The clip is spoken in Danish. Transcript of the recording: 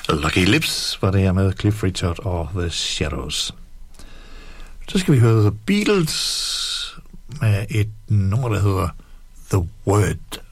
Lucky Lips var det her med Cliff Richard og The Shadows. Så skal vi høre The Beatles med et nummer, der hedder The Word.